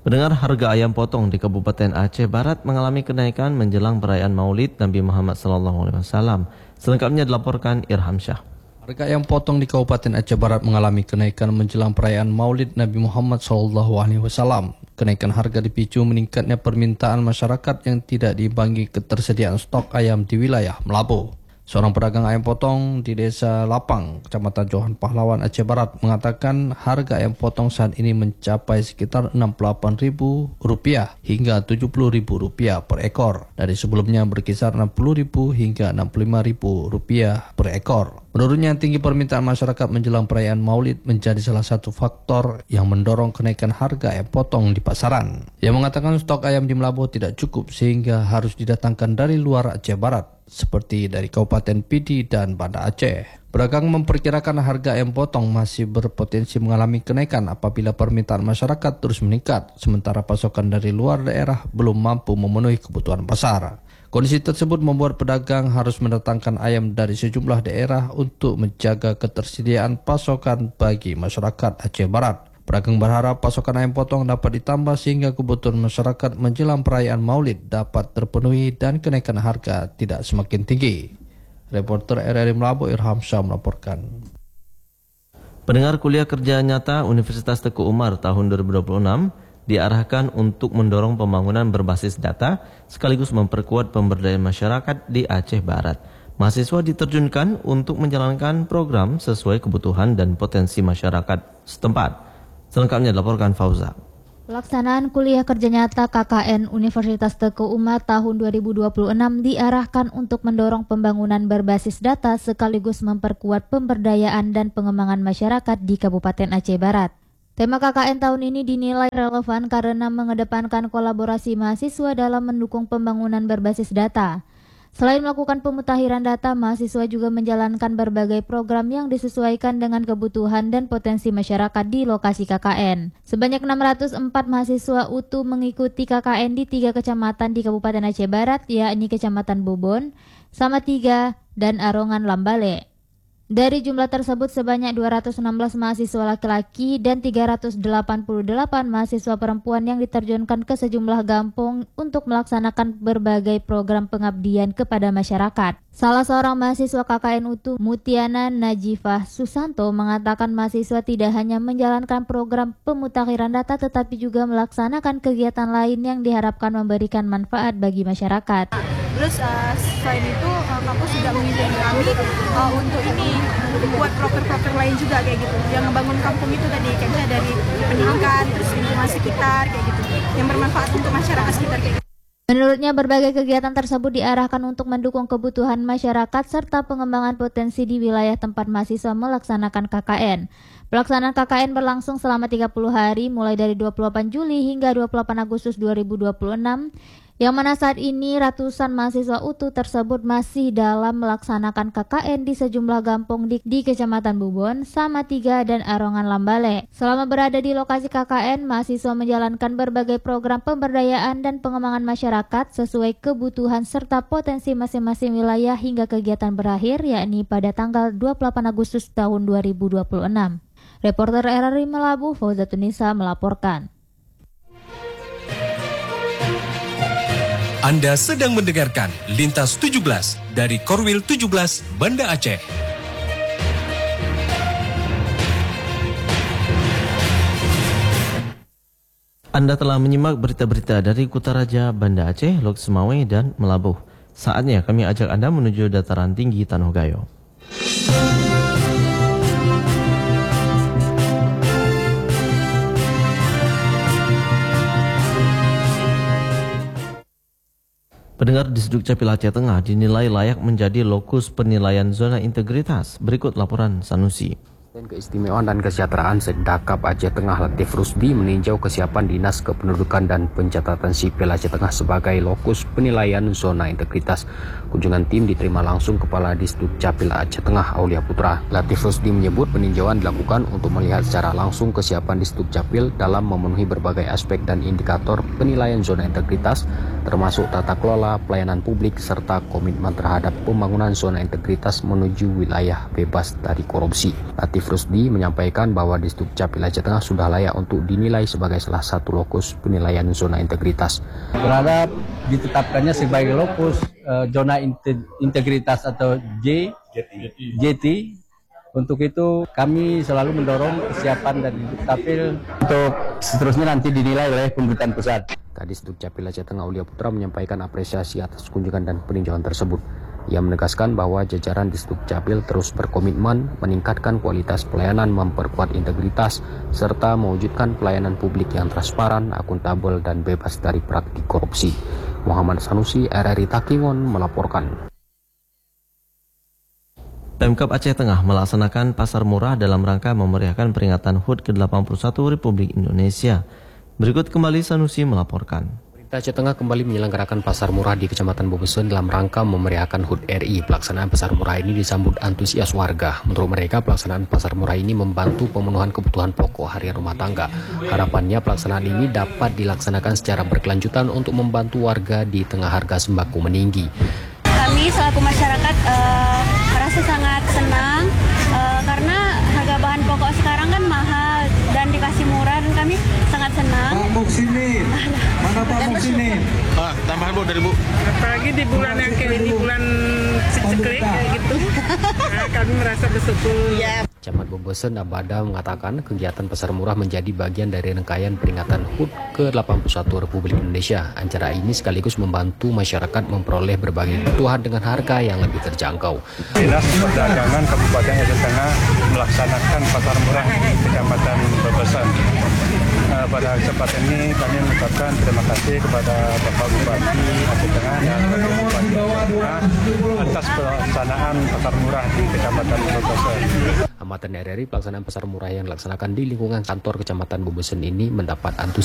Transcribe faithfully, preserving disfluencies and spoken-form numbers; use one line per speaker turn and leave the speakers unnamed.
Pendengar, harga ayam potong di Kabupaten Aceh Barat mengalami kenaikan menjelang perayaan Maulid Nabi Muhammad sallallahu alaihi wasallam. Selengkapnya dilaporkan Irham Syah.
Harga ayam potong di Kabupaten Aceh Barat mengalami kenaikan menjelang perayaan Maulid Nabi Muhammad sallallahu alaihi wasallam. Kenaikan harga dipicu meningkatnya permintaan masyarakat yang tidak diimbangi ketersediaan stok ayam di wilayah Melabu. Seorang pedagang ayam potong di Desa Lapang, Kecamatan Johan Pahlawan, Aceh Barat mengatakan harga ayam potong saat ini mencapai sekitar enam puluh delapan ribu rupiah hingga tujuh puluh ribu rupiah per ekor. Dari sebelumnya berkisar enam puluh ribu hingga enam puluh lima ribu rupiah per ekor. Menurutnya, tinggi permintaan masyarakat menjelang perayaan Maulid menjadi salah satu faktor yang mendorong kenaikan harga ayam potong di pasaran. Ia mengatakan stok ayam di Melabu tidak cukup sehingga harus didatangkan dari luar Aceh Barat, seperti dari Kabupaten Pidi dan Banda Aceh. Pedagang memperkirakan harga ayam potong masih berpotensi mengalami kenaikan apabila permintaan masyarakat terus meningkat, sementara pasokan dari luar daerah belum mampu memenuhi kebutuhan pasar. Kondisi tersebut membuat pedagang harus mendatangkan ayam dari sejumlah daerah untuk menjaga ketersediaan pasokan bagi masyarakat Aceh Barat. Pedagang berharap pasokan ayam potong dapat ditambah sehingga kebutuhan masyarakat menjelang perayaan Maulid dapat terpenuhi dan kenaikan harga tidak semakin tinggi. Reporter R R I Melabu Irham Syah melaporkan.
Pendengar, kuliah kerja nyata Universitas Teguh Umar tahun dua ribu dua puluh enam diarahkan untuk mendorong pembangunan berbasis data sekaligus memperkuat pemberdayaan masyarakat di Aceh Barat. Mahasiswa diterjunkan untuk menjalankan program sesuai kebutuhan dan potensi masyarakat setempat. Selengkapnya dilaporkan Fauza.
Pelaksanaan kuliah kerja nyata K K N Universitas Teguh Umar tahun dua ribu dua puluh enam diarahkan untuk mendorong pembangunan berbasis data sekaligus memperkuat pemberdayaan dan pengembangan masyarakat di Kabupaten Aceh Barat. Tema K K N tahun ini dinilai relevan karena mengedepankan kolaborasi mahasiswa dalam mendukung pembangunan berbasis data. Selain melakukan pemutakhiran data, mahasiswa juga menjalankan berbagai program yang disesuaikan dengan kebutuhan dan potensi masyarakat di lokasi K K N. Sebanyak enam ratus empat mahasiswa U T U mengikuti K K N di tiga kecamatan di Kabupaten Aceh Barat, yakni Kecamatan Bobon, Samatiga, dan Arongan Lambale. Dari jumlah tersebut sebanyak dua ratus enam belas mahasiswa laki-laki dan tiga ratus delapan puluh delapan mahasiswa perempuan yang diterjunkan ke sejumlah kampung untuk melaksanakan berbagai program pengabdian kepada masyarakat. Salah seorang mahasiswa K K N U T U, Mutiana Najifah Susanto, mengatakan mahasiswa tidak hanya menjalankan program pemutakhiran data tetapi juga melaksanakan kegiatan lain yang diharapkan memberikan manfaat bagi masyarakat.
Terus uh, selain itu uh, kampus juga mengizinkan kami uh, untuk ini buat proker-proker lain juga kayak gitu, yang membangun kampung itu tadi kayaknya dari pendidikan, terus lingkungan sekitar kayak gitu, yang bermanfaat untuk masyarakat sekitar kayak gitu.
Menurutnya, berbagai kegiatan tersebut diarahkan untuk mendukung kebutuhan masyarakat serta pengembangan potensi di wilayah tempat mahasiswa melaksanakan K K N. Pelaksanaan K K N berlangsung selama tiga puluh hari mulai dari dua puluh delapan Juli hingga dua puluh delapan Agustus dua ribu dua puluh enam, yang mana saat ini ratusan mahasiswa U T U tersebut masih dalam melaksanakan K K N di sejumlah kampung di, di Kecamatan Bubon, Samatiga, dan Arongan Lambale. Selama berada di lokasi K K N, mahasiswa menjalankan berbagai program pemberdayaan dan pengembangan masyarakat sesuai kebutuhan serta potensi masing-masing wilayah hingga kegiatan berakhir, yakni pada tanggal dua puluh delapan Agustus tahun dua ribu dua puluh enam. Reporter R R I Melabu, Fauzatunisa melaporkan.
Anda sedang mendengarkan Lintas tujuh belas dari Korwil tujuh belas Banda Aceh.
Anda telah menyimak berita-berita dari Kutaraja, Banda Aceh, Lok Semawe, dan Melabuh. Saatnya kami ajak Anda menuju dataran tinggi Tanah Gayo. Pendengar, Disduk Capil Aceh Tengah dinilai layak menjadi lokus penilaian zona integritas. Berikut laporan Sanusi.
Dan Keistimewaan dan Kesejahteraan Sedakap Aceh Tengah Latif Rusdi meninjau kesiapan Dinas Kependudukan dan Pencatatan Sipil Aceh Tengah sebagai lokus penilaian zona integritas. Kunjungan tim diterima langsung Kepala Disduk Capil Aceh Tengah Aulia Putra. Latif Rusdi menyebut peninjauan dilakukan untuk melihat secara langsung kesiapan Disduk Capil dalam memenuhi berbagai aspek dan indikator penilaian zona integritas, termasuk tata kelola, pelayanan publik, serta komitmen terhadap pembangunan zona integritas menuju wilayah bebas dari korupsi. Latif Rusdi menyampaikan bahwa Distrik Capil Aceh Tengah sudah layak untuk dinilai sebagai salah satu lokus penilaian zona integritas.
Berharap ditetapkannya sebagai lokus uh, zona integritas atau J, J T. Untuk itu kami selalu mendorong kesiapan dari Distrik Capil untuk seterusnya nanti dinilai oleh pemerintahan pusat.
Kadis Dukcapil Aceh Tengah Aulia Putra menyampaikan apresiasi atas kunjungan dan peninjauan tersebut. Ia menegaskan bahwa jajaran Distrik Capil terus berkomitmen meningkatkan kualitas pelayanan, memperkuat integritas, serta mewujudkan pelayanan publik yang transparan, akuntabel, dan bebas dari praktik korupsi. Muhammad Sanusi, R R I Takingon melaporkan.
Pemkab Aceh Tengah melaksanakan pasar murah dalam rangka memeriahkan peringatan H U D ke delapan puluh satu Republik Indonesia. Berikut kembali Sanusi melaporkan.
Aceh Tengah kembali menyelenggarakan pasar murah di Kecamatan Bobesen dalam rangka memeriahkan H U D R I. Pelaksanaan pasar murah ini disambut antusias warga. Menurut mereka, pelaksanaan pasar murah ini membantu pemenuhan kebutuhan pokok harian rumah tangga. Harapannya pelaksanaan ini dapat dilaksanakan secara berkelanjutan untuk membantu warga di tengah harga sembako meninggi.
Kami selaku masyarakat uh, merasa sangat senang uh, karena harga bahan pokok sekarang kan mahal dan dikasih murah, dan kami sangat senang.
Pak Muk sini, mana Pak Muk sini?
Ah, tambahan Bu dari Bu.
Apalagi di bulan yang kayak di bulan ceklik kayak gitu, nah, kami merasa bersyukur. Ya.
Camat Bobesen Abada mengatakan kegiatan pasar murah menjadi bagian dari rangkaian peringatan H U D ke delapan puluh satu Republik Indonesia. Acara ini sekaligus membantu masyarakat memperoleh berbagai kebutuhan dengan harga yang lebih terjangkau.
Dinas Perdagangan Kabupaten Aceh Tengah melaksanakan pasar murah di Kecamatan Bobesen. Uh, pada kesempatan ini kami mengucapkan terima kasih kepada Bapak Bupati Aceh Tengah dan Bapak Bupati Aceh Tengah atas pelaksanaan pasar murah di Kecamatan Bobesen.
Amatan R R I, pelaksanaan pasar murah yang dilaksanakan di lingkungan kantor Kecamatan Bobesen ini mendapat antusias